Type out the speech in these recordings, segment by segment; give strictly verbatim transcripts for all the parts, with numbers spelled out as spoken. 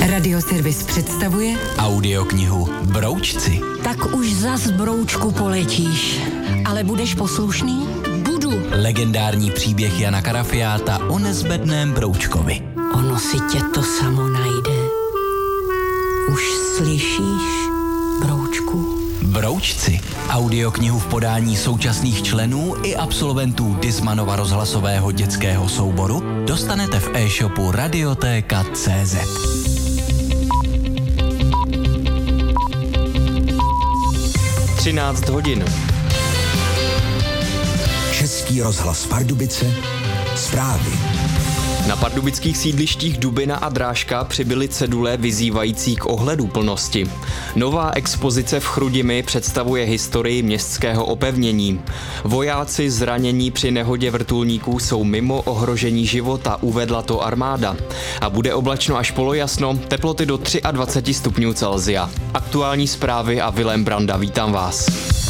Radioservis představuje audioknihu Broučci. Tak už zas, broučku, poletíš. Ale budeš poslušný? Budu. Legendární příběh Jana Karafiáta o nezbedném broučkovi. Ono si tě to samo najde. Už slyšíš, broučku? Broučci. Audioknihu v podání současných členů i absolventů Dismanova rozhlasového dětského souboru dostanete v e-shopu radioteka tečka cé zet. třináct hodin. Český rozhlas Pardubice, zprávy. Na pardubických sídlištích Dubina a Drážka přibyly cedule vyzývající k ohleduplnosti. Nová expozice v Chrudimi představuje historii městského opevnění. Vojáci zranění při nehodě vrtulníků jsou mimo ohrožení života, uvedla to armáda. A bude oblačno až polojasno, teploty do dvacet tři stupňů Celsia. Aktuální zprávy a Vilém Branda, vítám vás.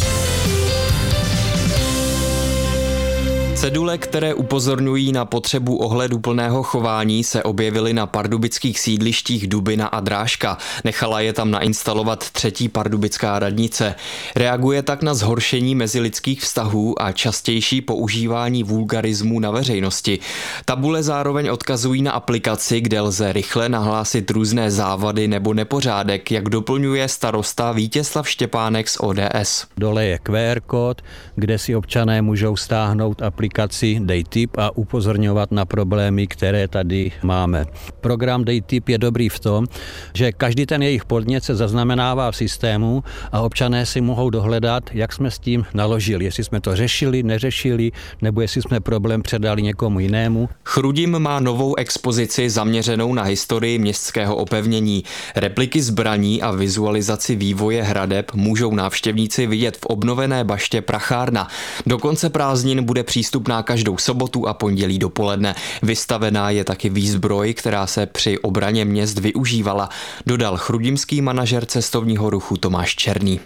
Cedule, které upozorňují na potřebu ohleduplného chování, se objevily na pardubických sídlištích Dubina a Drážka. Nechala je tam nainstalovat třetí pardubická radnice. Reaguje tak na zhoršení mezilidských vztahů a častější používání vulgarismů na veřejnosti. Tabule zároveň odkazují na aplikaci, kde lze rychle nahlásit různé závady nebo nepořádek, jak doplňuje starosta Vítězslav Štěpánek z O D S. Dole je Q R kód, kde si občané můžou stáhnout aplikaci Dej tip a upozorňovat na problémy, které tady máme. Program Dej tip je dobrý v tom, že každý ten jejich podnět se zaznamenává v systému a občané si mohou dohledat, jak jsme s tím naložili. Jestli jsme to řešili, neřešili, nebo jestli jsme problém předali někomu jinému. Chrudim má novou expozici zaměřenou na historii městského opevnění. Repliky zbraní a vizualizaci vývoje hradeb můžou návštěvníci vidět v obnovené baště Prachárna. Do konce prázdnin bude přístup na každou sobotu a pondělí dopoledne. Vystavená je taky výzbroj, která se při obraně měst využívala, dodal chrudimský manažer cestovního ruchu Tomáš Černý.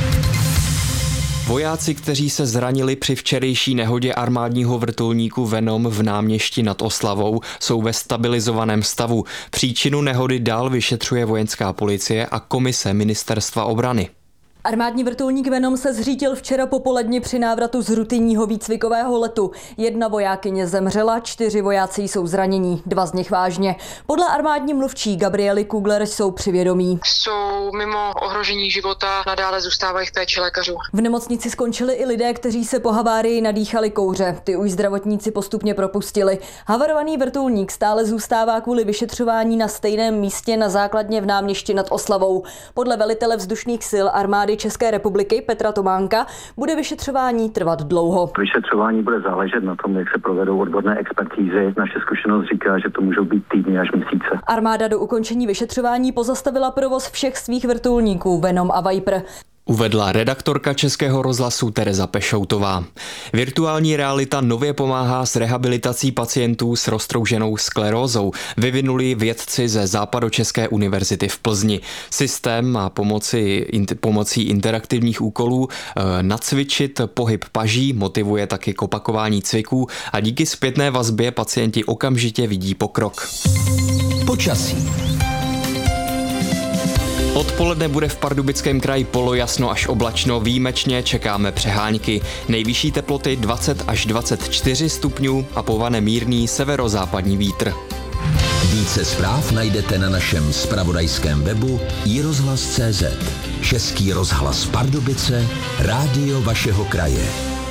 Vojáci, kteří se zranili při včerejší nehodě armádního vrtulníku Venom v Náměšti nad Oslavou, jsou ve stabilizovaném stavu. Příčinu nehody dál vyšetřuje vojenská policie a komise Ministerstva obrany. Armádní vrtulník Venom se zřítil včera popoledni při návratu z rutinního výcvikového letu. Jedna vojákyně zemřela, čtyři vojáci jsou zranění, dva z nich vážně. Podle armádní mluvčí Gabriely Kugler jsou při vědomí. Jsou mimo ohrožení života, nadále zůstávají v péči lékařů. V nemocnici skončili i lidé, kteří se po havárii nadýchali kouře. Ty už zdravotníci postupně propustili. Havarovaný vrtulník stále zůstává kvůli vyšetřování na stejném místě na základně v Náměšti nad Oslavou. Podle velitele vzdušných sil armády České republiky Petra Tománka bude vyšetřování trvat dlouho. Vyšetřování bude záležet na tom, jak se provedou odborné expertízy. Naše zkušenost říká, že to můžou být týdny až měsíce. Armáda do ukončení vyšetřování pozastavila provoz všech svých vrtulníků Venom a Viper. Uvedla redaktorka Českého rozhlasu Tereza Pešoutová. Virtuální realita nově pomáhá s rehabilitací pacientů s roztroušenou sklerózou. Vyvinuli vědci ze Západočeské univerzity v Plzni. Systém má pomoci, in, pomocí interaktivních úkolů e, nacvičit pohyb paží, motivuje taky k opakování cviků a díky zpětné vazbě pacienti okamžitě vidí pokrok. Počasí. Odpoledne bude v Pardubickém kraji polojasno až oblačno, výjimečně čekáme přehánky. Nejvyšší teploty dvacet až dvacet čtyři stupňů a povane mírný severozápadní vítr. Více zpráv najdete na našem zpravodajském webu i rozhlas tečka cé zet. Český rozhlas Pardubice, rádio vašeho kraje.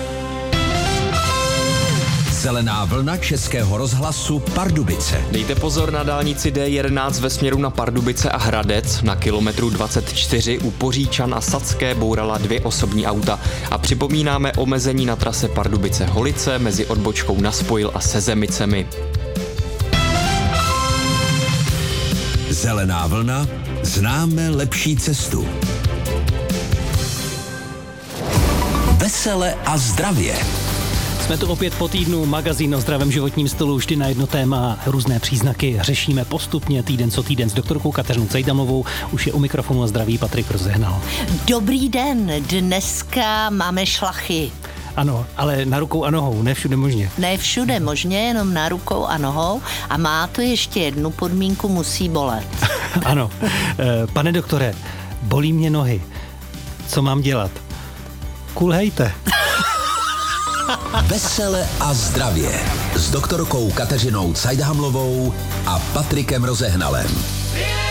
Zelená vlna Českého rozhlasu Pardubice. Dejte pozor na dálnici D jedenáct ve směru na Pardubice a Hradec. Na kilometru dvacet čtyři u Poříčan a Sadské bourala dvě osobní auta. A připomínáme omezení na trase Pardubice-Holice mezi odbočkou na Spojil a Sezemicemi. Zelená vlna, známe lepší cestu. Vesele a zdravě. Jsme tu opět po týdnu, magazín o zdravém životním stylu, vždy na jedno téma, různé příznaky řešíme postupně týden co týden s doktorkou Kateřinou Cejdamovou. Už je u mikrofonu a zdraví Patrik Rozehnal. Dobrý den, dneska máme šlachy. Ano, ale na rukou a nohou, ne všude možně. Ne všude možně, jenom na rukou a nohou. A má to ještě jednu podmínku, musí bolet. Ano. Pane doktore, bolí mě nohy. Co mám dělat? Kulhejte. Vesele a zdravě s doktorkou Kateřinou Cajdhamlovou a Patrikem Rozehnalem.